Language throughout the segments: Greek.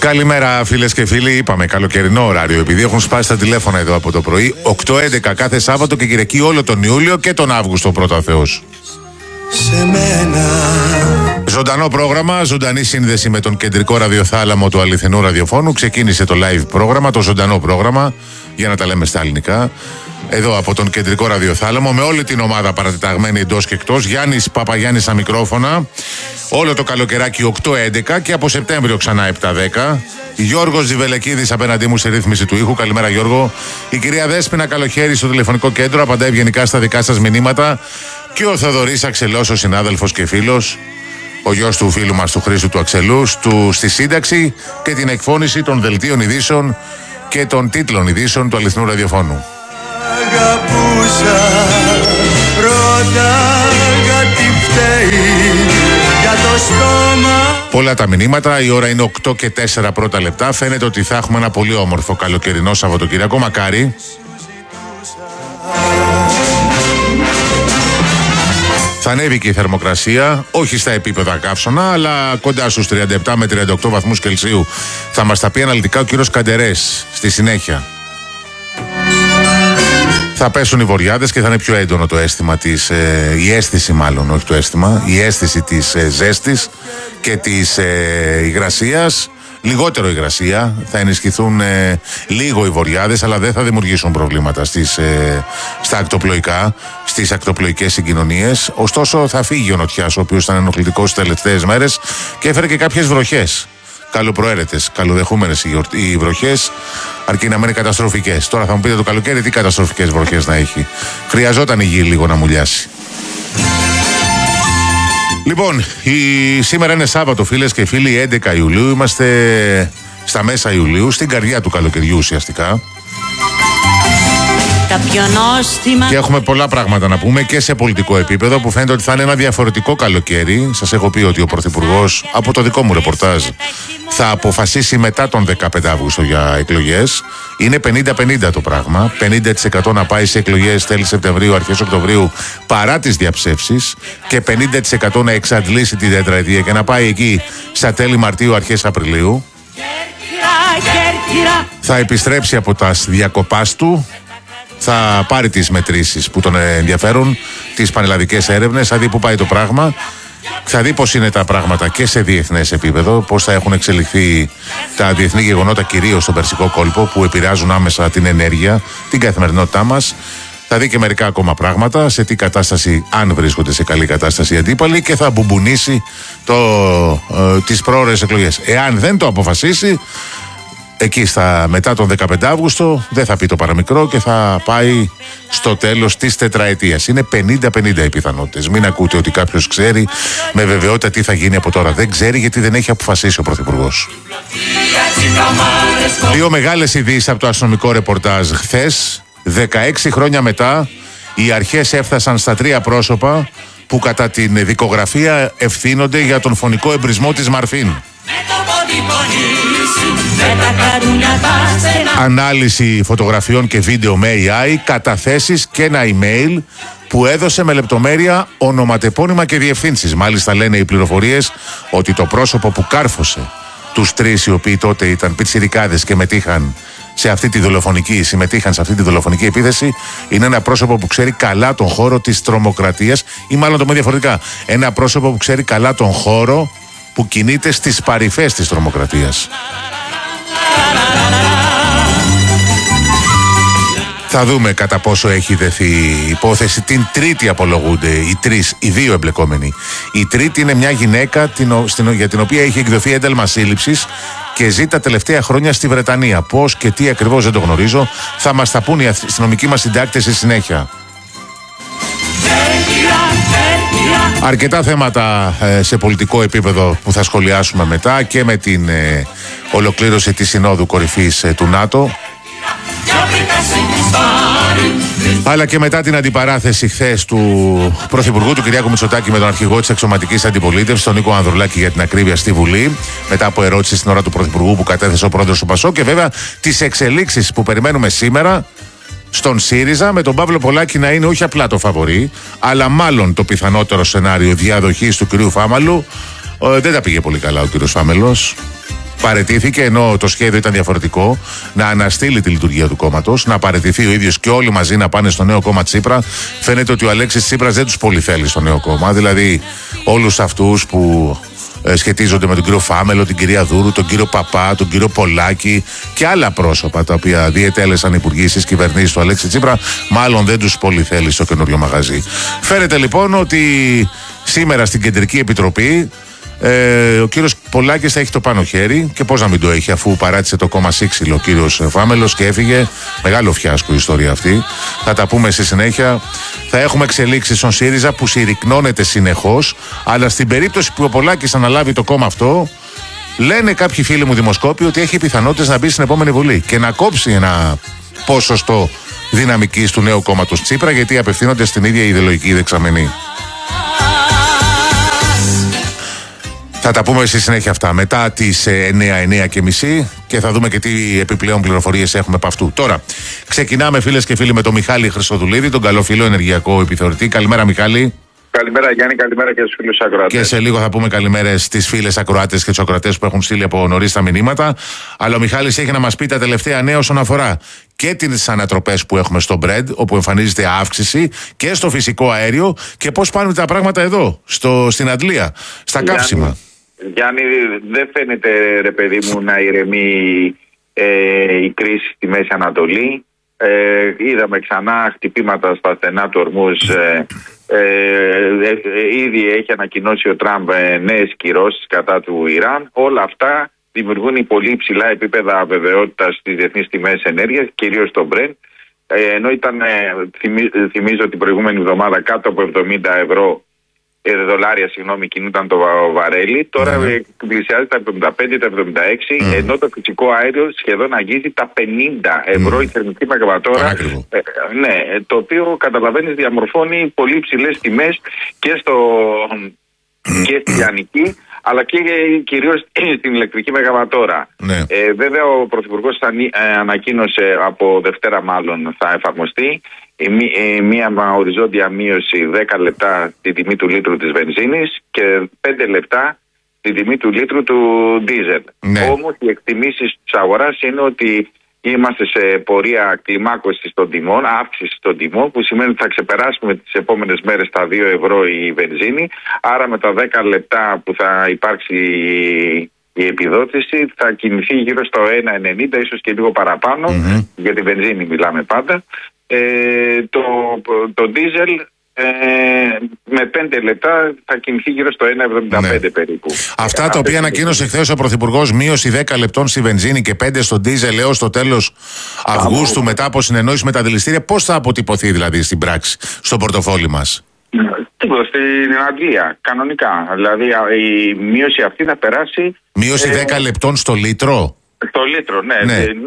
Καλημέρα φίλες και φίλοι, είπαμε καλοκαιρινό ωράριο επειδή έχουν σπάσει τα τηλέφωνα εδώ από το πρωί. 8-11 κάθε Σάββατο και Κυριακή όλο τον Ιούλιο και τον Αύγουστο, πρώτα ο Θεός. Ζωντανό πρόγραμμα, ζωντανή σύνδεση με τον κεντρικό ραδιοθάλαμο του αληθινού ραδιοφώνου. Ξεκίνησε το live πρόγραμμα, το ζωντανό πρόγραμμα, για να τα λέμε στα ελληνικά. Εδώ από τον κεντρικό ραδιοθάλαμο, με όλη την ομάδα παρατεταγμένη εντός και εκτός. Γιάννης Παπαγιάννης στα μικρόφωνα. Όλο το καλοκαιράκι 8-11 και από Σεπτέμβριο ξανά 7-10. Γιώργος Ζιβελεκίδης απέναντί μου σε ρύθμιση του ήχου. Καλημέρα Γιώργο. Η κυρία Δέσποινα Καλοχέρη στο τηλεφωνικό κέντρο, απαντάει ευγενικά στα δικά σας μηνύματα. Και ο Θοδωρής Αξελός, ο συνάδελφος και φίλος, ο γιος του φίλου μας του Χρήστου του Αξελού, στη σύνταξη και την εκφώνηση των δελτίων ειδήσεων και των τίτλων ειδήσεων του αληθινού ραδιοφώνου. Αγαπούσα, ρώταγα τι φταίει για το στόμα. Πολλά τα μηνύματα, η ώρα είναι 8 και 4 πρώτα λεπτά. Φαίνεται ότι θα έχουμε ένα πολύ όμορφο καλοκαιρινό Σαββατοκύριακο, μακάρι. Θα ανέβει και η θερμοκρασία, όχι στα επίπεδα καύσωνα, αλλά κοντά στους 37 με 38 βαθμούς Κελσίου. Θα μας τα πει αναλυτικά ο κύριος Καντερές στη συνέχεια. Θα πέσουν οι βοριάδες και θα είναι πιο έντονο το αίσθημα της, η αίσθηση μάλλον, όχι το αίσθημα, η αίσθηση της ζέστης και της υγρασίας. Λιγότερο υγρασία, θα ενισχυθούν λίγο οι βοριάδες, αλλά δεν θα δημιουργήσουν προβλήματα στα ακτοπλοϊκά, στις ακτοπλοϊκές συγκοινωνίες. Ωστόσο θα φύγει ο νοτιάς, ο οποίος ήταν ενοχλητικός τις τελευταίες μέρες και έφερε και κάποιες βροχές. Καλοπροαίρετες, καλοδεχούμενες οι βροχές, αρκεί να μένει καταστροφικές. Τώρα θα μου πείτε το καλοκαίρι τι καταστροφικές βροχές να έχει. Χρειαζόταν η γη λίγο να μουλιάσει. Λοιπόν, σήμερα είναι Σάββατο φίλες και φίλοι, 11 Ιουλίου, είμαστε στα μέσα Ιουλίου, στην καρδιά του καλοκαιριού ουσιαστικά. Και έχουμε πολλά πράγματα να πούμε και σε πολιτικό επίπεδο, που φαίνεται ότι θα είναι ένα διαφορετικό καλοκαίρι. Σας έχω πει ότι ο Πρωθυπουργός, από το δικό μου ρεπορτάζ, θα αποφασίσει μετά τον 15 Αύγουστο για εκλογές. Είναι 50-50 το πράγμα. 50% να πάει σε εκλογές τέλη Σεπτεμβρίου, αρχές Οκτωβρίου, παρά τις διαψεύσεις, και 50% να εξαντλήσει τη τετραετία και να πάει εκεί στα τέλη Μαρτίου, αρχές Απριλίου. Θα επιστρέψει από τα διακοπάς του. Θα πάρει τις μετρήσεις που τον ενδιαφέρουν, τις πανελλαδικές έρευνες, θα δει που πάει το πράγμα, θα δει πώς είναι τα πράγματα και σε διεθνές επίπεδο, πώς θα έχουν εξελιχθεί τα διεθνή γεγονότα, κυρίως στον Περσικό κόλπο, που επηρεάζουν άμεσα την ενέργεια, την καθημερινότητά μας. Θα δει και μερικά ακόμα πράγματα, σε τι κατάσταση, αν βρίσκονται σε καλή κατάσταση οι αντίπαλοι, και θα μπουμπουνίσει τις πρόορες εκλογές. Εάν δεν το αποφασίσει, εκεί μετά τον 15 Αύγουστο δεν θα πει το παραμικρό και θα πάει στο τέλος της τετραετίας. Είναι 50-50 οι πιθανότητες. Μην ακούτε ότι κάποιος ξέρει με βεβαιότητα τι θα γίνει από τώρα. Δεν ξέρει, γιατί δεν έχει αποφασίσει ο Πρωθυπουργός. Δύο μεγάλες ειδήσεις από το αστυνομικό ρεπορτάζ χθες. 16 χρόνια μετά, οι αρχές έφτασαν στα 3 πρόσωπα που κατά την δικογραφία ευθύνονται για τον φωνικό εμπρισμό της Μαρφίν. Ανάλυση φωτογραφιών και βίντεο με AI, καταθέσεις και ένα email που έδωσε με λεπτομέρεια ονοματεπώνυμα και διευθύνσεις. Μάλιστα λένε οι πληροφορίες ότι το πρόσωπο που κάρφωσε τους 3 οι οποίοι τότε ήταν πιτσιρικάδες και συμμετείχαν σε αυτή τη δολοφονική επίθεση είναι ένα πρόσωπο που ξέρει καλά τον χώρο της τρομοκρατίας, ή μάλλον το πούμε διαφορετικά, ένα πρόσωπο που ξέρει καλά τον χώρο που κινείται στις παρυφές της τρομοκρατίας. Θα δούμε κατά πόσο έχει δεθεί η υπόθεση. Την Τρίτη απολογούνται οι 2 εμπλεκόμενοι. Η τρίτη είναι μια γυναίκα για την οποία έχει εκδοθεί ένταλμα σύλληψης και ζει τα τελευταία χρόνια στη Βρετανία. Πώς και τι ακριβώς δεν το γνωρίζω. Θα μας τα πούν οι αστυνομικοί μας συντάκτες στη συνέχεια. Αρκετά θέματα σε πολιτικό επίπεδο που θα σχολιάσουμε μετά, και με την ολοκλήρωση της Συνόδου Κορυφής του ΝΑΤΟ, αλλά και μετά την αντιπαράθεση χθες του Πρωθυπουργού του Κυριάκου Μητσοτάκη με τον αρχηγό της αξιωματικής αντιπολίτευσης, τον Νίκο Ανδρουλάκη, για την ακρίβεια, στη Βουλή, μετά από ερώτηση στην ώρα του Πρωθυπουργού που κατέθεσε ο πρόεδρος του ΠΑΣΟΚ, και βέβαια τις εξελίξεις που περιμένουμε σήμερα στον ΣΥΡΙΖΑ, με τον Παύλο Πολάκη να είναι όχι απλά το φαβορί, αλλά μάλλον το πιθανότερο σενάριο διαδοχής του κυρίου Φάμαλου. Δεν τα πήγε πολύ καλά ο κύριος Φάμελος. παραιτήθηκε, ενώ το σχέδιο ήταν διαφορετικό, να αναστείλει τη λειτουργία του κόμματος, να παραιτηθεί ο ίδιος και όλοι μαζί να πάνε στο νέο κόμμα Τσίπρα. Φαίνεται ότι ο Αλέξης Τσίπρας δεν τους πολύ θέλει στο νέο κόμμα. Δηλαδή, όλους αυτούς που σχετίζονται με τον κύριο Φάμελο, την κυρία Δούρου, τον κύριο Παπά, τον κύριο Πολάκη και άλλα πρόσωπα τα οποία διετέλεσαν υπουργοί στις κυβερνήσεις του Αλέξη Τσίπρα, μάλλον δεν τους πολύ θέλει στο καινούριο μαγαζί. Φαίνεται λοιπόν ότι σήμερα στην Κεντρική Επιτροπή ο κύριος Πολάκης θα έχει το πάνω χέρι, και πώς να μην το έχει, αφού παράτησε το κόμμα σύξυλο ο κύριος Φάμελος και έφυγε. Μεγάλο φιάσκο η ιστορία αυτή. Θα τα πούμε στη συνέχεια. Θα έχουμε εξελίξεις στον ΣΥΡΙΖΑ που συρρυκνώνεται συνεχώς, αλλά στην περίπτωση που ο Πολάκης αναλάβει το κόμμα αυτό, λένε κάποιοι φίλοι μου δημοσκόποι ότι έχει πιθανότητες να μπει στην επόμενη Βουλή και να κόψει ένα ποσοστό δυναμικής του νέου κόμματος Τσίπρα, γιατί απευθύνονται στην ίδια ιδεολογική δεξαμενή. Θα τα πούμε στη συνέχεια αυτά μετά τις 9:30 και θα δούμε και τι επιπλέον πληροφορίες έχουμε από αυτού. Τώρα, ξεκινάμε φίλες και φίλοι με τον Μιχάλη Χρυσοδουλίδη, τον καλό φίλο ενεργειακό επιθεωρητή. Καλημέρα, Μιχάλη. Καλημέρα, Γιάννη, καλημέρα και στους φίλους ακροατές. Και σε λίγο θα πούμε καλημέρες στις φίλες ακροάτες και τους ακροατές που έχουν στείλει από νωρίς τα μηνύματα. Αλλά ο Μιχάλης έχει να μας πει τα τελευταία νέα όσον αφορά και τις ανατροπές που έχουμε στο Brent, όπου εμφανίζεται αύξηση, και στο φυσικό αέριο, και πώς πάνε τα πράγματα εδώ, στην Αντλία, στα καύσιμα. Γιάννη, δεν φαίνεται, ρε παιδί μου, να ηρεμεί η κρίση στη Μέση Ανατολή. Είδαμε ξανά χτυπήματα στα στενά του Ορμούζ. Ήδη έχει ανακοινώσει ο Τραμπ νέες κυρώσεις κατά του Ιράν. Όλα αυτά δημιουργούν πολύ υψηλά επίπεδα αβεβαιότητας στις διεθνείς τιμές ενέργειας, κυρίως στο Brent. Ενώ ήταν, θυμίζω, την προηγούμενη εβδομάδα κάτω από 70 δολάρια, κινούνταν το βαρέλι. Τώρα πλησιάζει τα 75, τα 76, ενώ το φυσικό αέριο σχεδόν αγγίζει τα 50 ευρώ η θερμική μεγαβατόρα. Ναι, το οποίο, καταλαβαίνεις, διαμορφώνει πολύ υψηλές τιμές και στη λιανική, αλλά και κυρίως στην ηλεκτρική μεγαβατόρα. Βέβαια, ο Πρωθυπουργός ανακοίνωσε, από Δευτέρα μάλλον θα εφαρμοστεί, μία οριζόντια μείωση 10 λεπτά στην τιμή του λίτρου της βενζίνης και 5 λεπτά στην τιμή του λίτρου του ντίζελ. Όμως οι εκτιμήσεις της αγοράς είναι ότι είμαστε σε πορεία κλιμάκωσης των τιμών, αύξηση των τιμών, που σημαίνει ότι θα ξεπεράσουμε τις επόμενες μέρες τα 2 ευρώ η βενζίνη. Άρα με τα 10 λεπτά που θα υπάρξει η επιδότηση θα κινηθεί γύρω στο 1,90, ίσως και λίγο παραπάνω, για τη βενζίνη μιλάμε πάντα. Το ντίζελ με 5 λεπτά θα κινηθεί γύρω στο 1,75 περίπου. Αυτά τα οποία ανακοίνωσε χθες ο Πρωθυπουργός, μείωση 10 λεπτών στη βενζίνη και 5 στο ντίζελ έως το τέλος Αυγούστου, μετά από συνεννόηση με τα αντιληστήρια, πώς θα αποτυπωθεί δηλαδή στην πράξη, στο πορτοφόλι μας? Τίποτα, στην Αγγλία, κανονικά. Δηλαδή η μείωση αυτή θα περάσει. Μείωση 10 λεπτών στο λίτρο. Το λίτρο, ναι.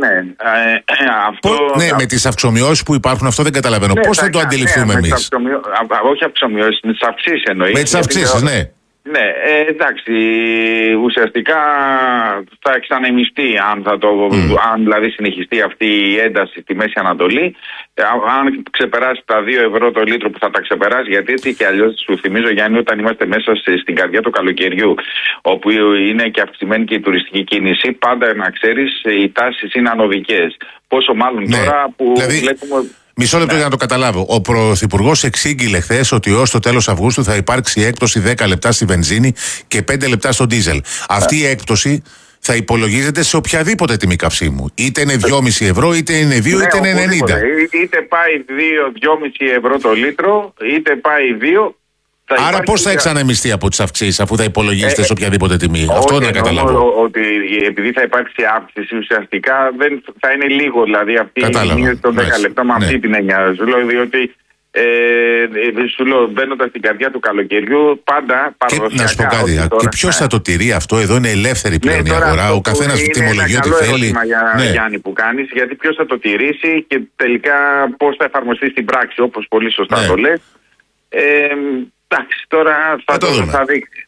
Με τις αυξομοιώσεις που υπάρχουν, αυτό δεν καταλαβαίνω. Πώς θα το αντιληφθούμε εμείς? Όχι αυξομοιώσεις, με τις αυξήσεις εννοείς. Με τις αυξήσεις, ναι. Ναι, εντάξει, ουσιαστικά θα ξαναεμιστεί αν δηλαδή συνεχιστεί αυτή η ένταση στη Μέση Ανατολή. Αν ξεπεράσει τα 2 ευρώ το λίτρο, που θα τα ξεπεράσει, γιατί έτσι και αλλιώς σου θυμίζω, Γιάννη, όταν είμαστε μέσα στην καρδιά του καλοκαιριού, όπου είναι και αυξημένη και η τουριστική κίνηση, πάντα να ξέρεις, οι τάσεις είναι ανωδικές. Πόσο μάλλον τώρα που βλέπουμε. Μισό λεπτό για να το καταλάβω. Ο Πρωθυπουργός εξήγηλε χθες ότι έως το τέλος Αυγούστου θα υπάρξει έκπτωση 10 λεπτά στη βενζίνη και 5 λεπτά στο ντίζελ. Αυτή η έκπτωση θα υπολογίζεται σε οποιαδήποτε τιμή καυσίμου. Είτε είναι 2,5 ευρώ, είτε είναι 2, είτε είναι 90. Είτε πάει 2,5 ευρώ το λίτρο, είτε πάει 2. Άρα πώς θα εξανεμιστεί από τις αυξήσεις, αφού θα υπολογίζεται σε οποιαδήποτε τιμή? Αυτό να καταλάβω. Ότι επειδή θα υπάρξει αύξηση, ουσιαστικά δεν θα είναι λίγο, δηλαδή αυτή η μείωση των 10 λεπτών, με αυτή την έννοια. Σου λέω, διότι μπαίνοντας στην καρδιά του καλοκαιριού, πάντα παραδοσιακά. Να σου πω κάτι, και ποιος θα το τηρεί αυτό? Εδώ είναι ελεύθερη πλέον η αγορά. Ο καθένας τιμολογεί ό,τι θέλει. Είναι ένα καλό ερώτημα, Γιάννη, που κάνεις, γιατί ποιος θα το τηρήσει και τελικά πώς θα εφαρμοστεί στην πράξη, όπως πολύ σωστά το λες. Εντάξει, τώρα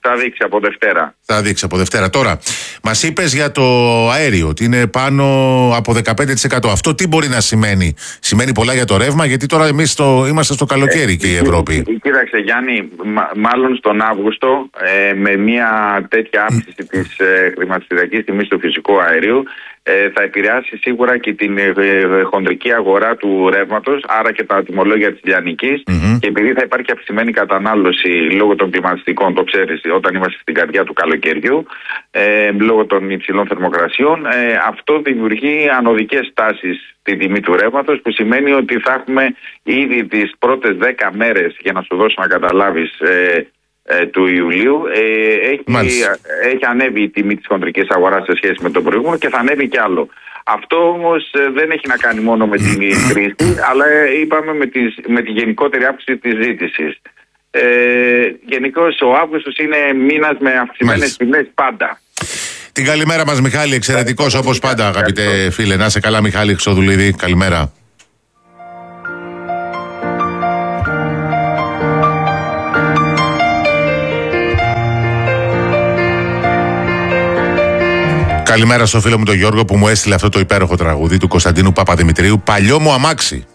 Θα δείξει από Δευτέρα. Θα δείξει από Δευτέρα. Τώρα, μας είπες για το αέριο ότι είναι πάνω από 15%. Αυτό τι μπορεί να σημαίνει? Σημαίνει πολλά για το ρεύμα, γιατί τώρα εμείς είμαστε στο καλοκαίρι και η Ευρώπη. Κοίταξε Γιάννη, μάλλον στον Αύγουστο με μια τέτοια αύξηση της χρηματιστηριακής τιμής του φυσικού αερίου θα επηρεάσει σίγουρα και την χοντρική αγορά του ρεύματος, άρα και τα τιμολόγια της λιανικής. Και επειδή θα υπάρχει αυξημένη κατανάλωση λόγω των κλιματιστικών, το ξέρεις, όταν είμαστε στην καρδιά του καλοκαιριού, λόγω των υψηλών θερμοκρασιών, αυτό δημιουργεί ανωδικές τάσεις στη τιμή του ρεύματος, που σημαίνει ότι θα έχουμε ήδη τις πρώτες 10 μέρες, για να σου δώσω να καταλάβεις, του Ιουλίου έχει ανέβει η τιμή της χοντρικής αγοράς σε σχέση με τον προηγούμενο και θα ανέβει κι άλλο. Αυτό όμως δεν έχει να κάνει μόνο με την κρίση, αλλά είπαμε με τη γενικότερη αύξηση της ζήτησης. Γενικώς ο Αύγουστος είναι μήνας με αυξημένες τιμές πάντα. Την καλημέρα μας Μιχάλη, εξαιρετικός όπως πάντα αγαπητέ φίλε. Να είσαι καλά Μιχάλη Χρυσοδουλίδη, καλημέρα. Καλημέρα στο φίλο μου τον Γιώργο που μου έστειλε αυτό το υπέροχο τραγούδι του Κωνσταντίνου Παπαδημητρίου, Παλιό μου αμάξι.